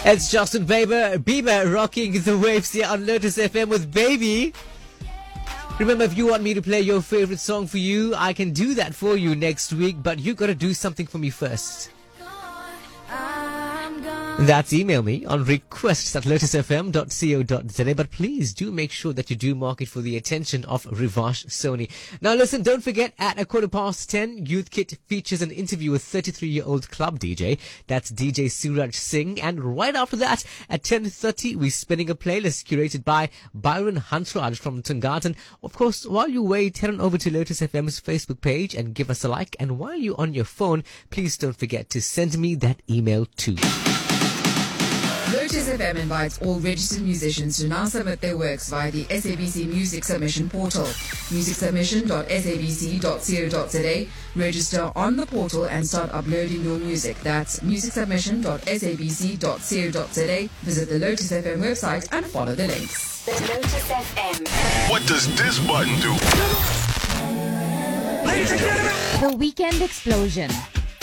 It's Justin Bieber rocking the waves here on Lotus FM with Baby. Remember, if you want me to play your favorite song for you, I can do that for you next week, but you got to do something for me first. That's email me on requests@lotusfm.co.za. But please do make sure that you do mark it for the attention of Rivash Soni. Now listen, don't forget, at 10:15, Youth Kit features an interview with 33-year-old club DJ. That's DJ Suraj Singh. And right after that, at 10:30, we're spinning a playlist curated by Byron Hansraj from Tungarten. Of course, while you wait, head on over to Lotus FM's Facebook page and give us a like. And while you're on your phone, please don't forget to send me that email too. Lotus FM invites all registered musicians to now submit their works via the SABC Music Submission portal. musicsubmission.sabc.co.za. Register on the portal and start uploading your music. That's musicsubmission.sabc.co.za. Visit the Lotus FM website and follow the links. The Lotus FM. What does this button do? Ladies and gentlemen, the Weekend Explosion.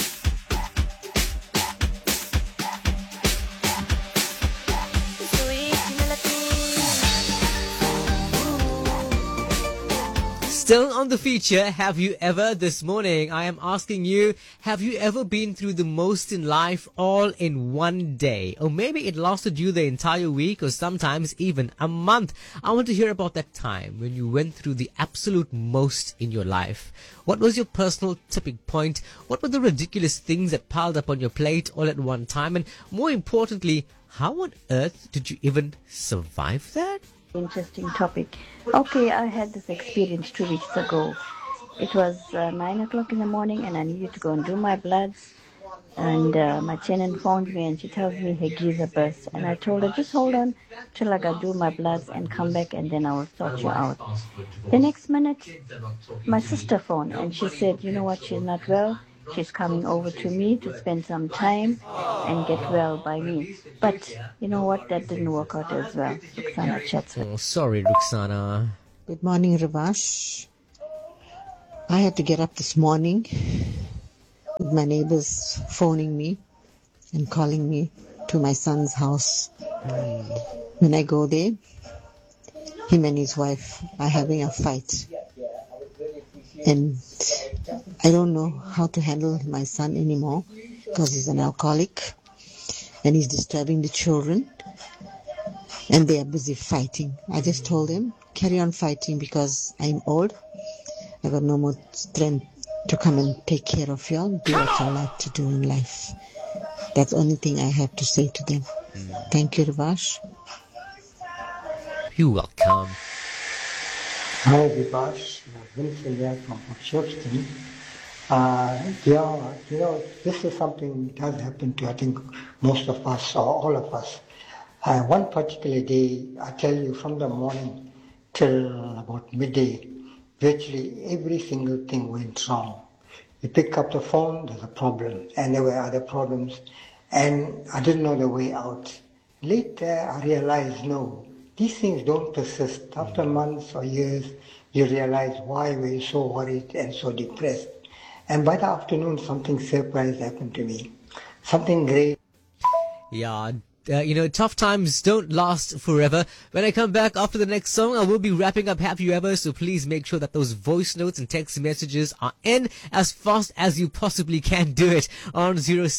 Still on the feature, have you ever, this morning, I am asking you, have you ever been through the most in life all in one day? Or maybe it lasted you the entire week or sometimes even a month. I want to hear about that time when you went through the absolute most in your life. What was your personal tipping point? What were the ridiculous things that piled up on your plate all at one time? And more importantly, how on earth did you even survive that? Interesting topic. Okay, I had this experience 2 weeks ago. It was 9 o'clock in the morning and I needed to go and do my bloods. And my tenant phoned me and she tells me he gives a birth. And I told her, just hold on till I go do my bloods and come back and then I will sort you out. The next minute, my sister phoned and she said, you know what, she's not well. She's coming over to me to spend some time and get well by me. But you know what? That didn't work out as well. Ruxana chats with. Oh, sorry, Ruxana. Good morning, Rivash. I had to get up this morning with my neighbors phoning me and calling me to my son's house. When I go there, him and his wife are having a fight. And I don't know how to handle my son anymore because he's an alcoholic and he's disturbing the children and they are busy fighting. I just told him, carry on fighting because I'm old. I got no more strength to come and take care of y'all. Do what you like to do in life. That's the only thing I have to say to them. Thank you, Rivash. You're welcome. Hi, Vivash. Vincent here from Shortston. This is something that does happen to, I think, most of us or all of us. One particular day, I tell you, from the morning till about midday, virtually every single thing went wrong. You pick up the phone, there's a problem, and there were other problems, and I didn't know the way out. Later, I realized, no, these things don't persist. After months or years, you realize why were you so worried and so depressed. And by the afternoon, something surprise happened to me. Something great. Yeah, tough times don't last forever. When I come back after the next song, I will be wrapping up Have You Ever, so please make sure that those voice notes and text messages are in as fast as you possibly can. Do it on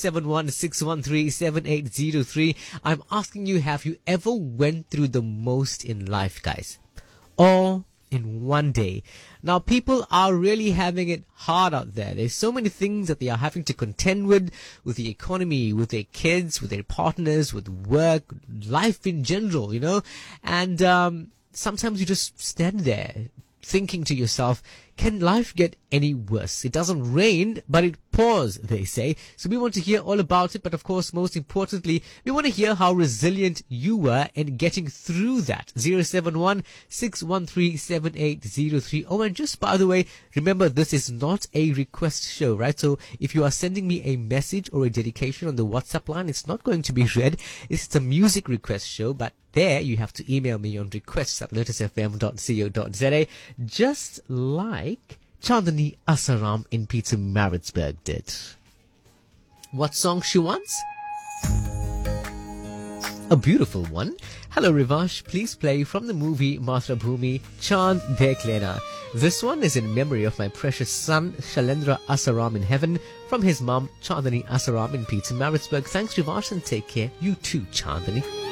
071-613-7803. I'm asking you, have you ever went through the most in life, guys? All in one day. Now, people are really having it hard out there. There's so many things that they are having to contend with the economy, with their kids, with their partners, with work, life in general, and sometimes you just stand there thinking to yourself, can life get any worse? It doesn't rain, but it pours, they say. So we want to hear all about it, but of course, most importantly, we want to hear how resilient you were in getting through that. 071-613-7803. Oh, and just by the way, remember, this is not a request show, right? So if you are sending me a message or a dedication on the WhatsApp line, it's not going to be read. It's a music request show, but there you have to email me on requests@lotusfm.co.za, just like Chandani Asaram in Pietermaritzburg did. What song she wants? a beautiful one. Hello Rivash, please play from the movie Mathrabhumi, Chand Dekh Lena. This one is in memory of my precious son Shalendra Asaram in heaven, from his mum Chandani Asaram in Pizza Maritzburg. Thanks Rivash and take care. You too, Chandani.